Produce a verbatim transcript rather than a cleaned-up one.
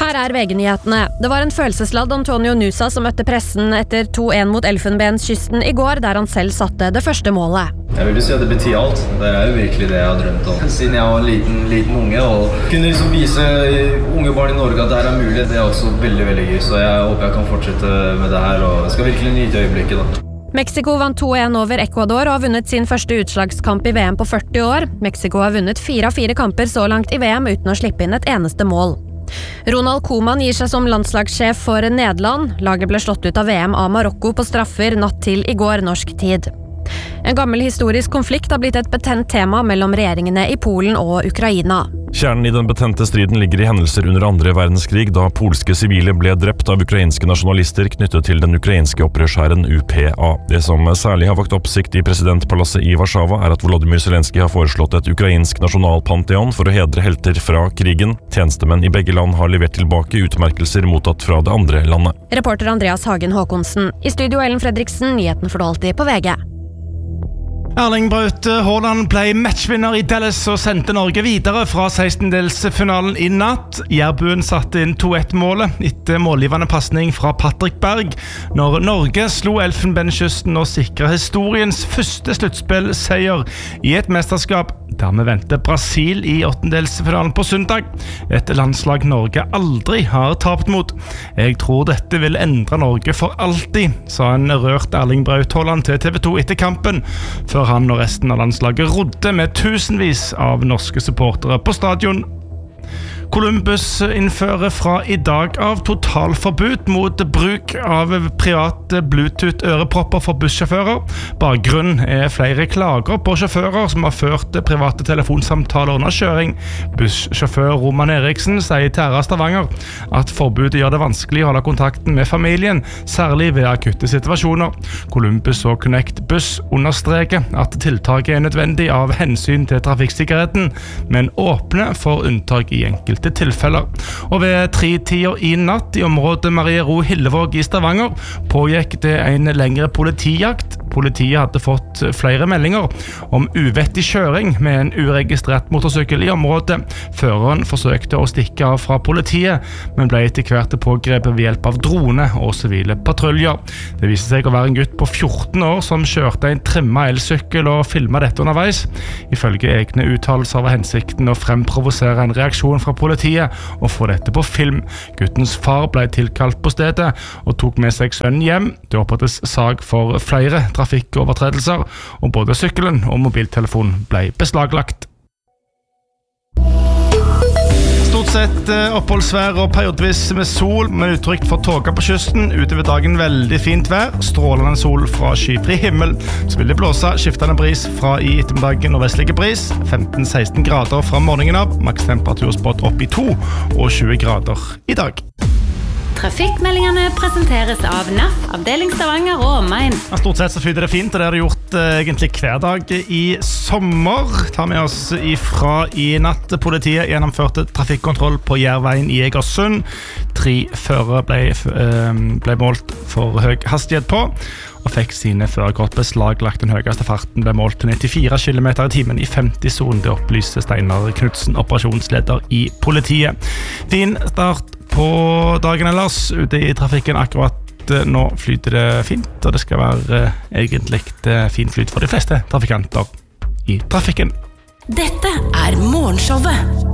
Her er V G-nyhetene. Det var en følelsesladd Antonio Nusa som møtte pressen etter to en mot Elfenbenskysten i går, der han selv satte det første målet. Jeg vil jo si at det betyr alt. Det er jo virkelig det jeg har drømt om. Siden jeg var en liten, liten unge, og kunne liksom vise unge barn i Norge at det her er mulig, det er også veldig, veldig gøy. Så jeg håper jeg kan fortsette med det her, og jeg skal virkelig nyte øyeblikket da. Mexico vant to en over Ecuador og har vunnet sin første utslagskamp i V M på førti år. Mexico har vunnet fire av fire kamper så langt i V M uten å slippe inn et eneste mål. Ronald Koeman gir seg som landslagssjef for Nederland. Laget ble slått ut av V M av Marokko på straffer natt til i går norsk tid. En gammel historisk konflikt har blitt et betent tema mellom regjeringene i Polen og Ukraina. Kjernen i den betente striden ligger i hendelser under andre verdenskrig, da polske sivile ble drept av ukrainske nasjonalister knyttet til den ukrainske opprørshæren U P A. Det som særlig har vakt oppsikt i presidentpalasset i Warszawa, er at Volodymyr Zelenskyj har foreslått et ukrainsk nasjonalpanteon for å hedre helter fra krigen. Tjenestemenn i begge land har levert tilbake utmerkelser mottatt fra det andre landet. Reporter Andreas Hagen Håkonsen. I studio Ellen Fredriksen, nyheten for alltid på V G. Erling Braut Haaland ble matchvinner i Dallas og sendte Norge videre fra sekstendelsfinalen i natt. Jærbuen satte inn to ett-målet etter målgivende passning fra Patrick Berg, når Norge slo Elfenbenskysten og sikret historiens første sluttspillseier i et mesterskap. Dermed venter Brasil i åttendelsfinalen på søndag. Et landslag Norge aldri har tapt mot. Jeg tror dette vil endre Norge for alltid, sa en rørt Erling Braut Haaland til T V to etter kampen, før han og resten av landslaget rodde med tusenvis av norske supportere på stadion. Columbus innfører fra i dag av totalforbud mot bruk av private Bluetooth-ørepropper for bussjåfører. Bakgrunnen er flere klager på sjåfører som har ført private telefonsamtaler under kjøring. Bussjåfør Roman Eriksen sier til R A Stavanger at forbudet gjør det vanskelig å holde kontakten med familien, særlig ved akutte situasjoner. Columbus og Connect Buss understreker at tiltaket er nødvendig av hensyn til trafikksikkerheten, men åpner for unntak i enkelte tilfeller. Og ved tre-tida i natt i området Marie Ro Hillevåg i Stavanger pågikk det en lengre politijakt. Politiet hadde fått flere meldinger om uvettig kjøring med en uregistrert motorsykkel i området. Føreren forsøkte å stikke av fra politiet, men ble etter hvert pågrepet ved hjelp av drone og sivile patruljer. Det viste seg å være en gutt på fjorten år som kjørte en trimmet elsykkel og filmet dette underveis. Ifølge egne uttalelser var hensikten å fremprovosere en reaksjon fra politiet og få dette på film. Guttens far ble tilkalt på stedet og tok med seg sønnen hjem. Det opprettes sak for flere trafikkovertredelser, og både sykkelen og mobiltelefonen ble beslaglagt. Stort sett oppholdsvær og periodevis med sol, med uttrykk for tåke på kysten. Utover dagen veldig fint vær, strålende sol fra skyfri himmel. Så vil det blåse skiftende bris fra i ettermiddagen og vestlige bris. femten til seksten grader fra morgenen av, maks temperaturspott opp i to og tjue grader i dag. Trafikkmeldingene presenteres av N A F, avdeling Stavanger og omegn. Ja, stort sett så flyter det fint, og det har det gjort eh, egentlig hver dag i sommer. Ta med oss ifra i natt. Politiet gjennomførte trafikkontroll på Jærveien i Egersund. Tre førere ble, eh, ble målt for høy hastighet på, og fikk sine førerkort beslaglagt. Den høyeste farten ble målt til nittifire kilometer i timen i femti-sonen. Det opplyste Steinar Knudsen, operasjonsleder i politiet. Fin start på dagen ellers ute i trafikken. Akkurat nå flyter det fint, og det skal være egentlig fin flyt for de fleste trafikanter i trafikken. Dette er Morgenshowet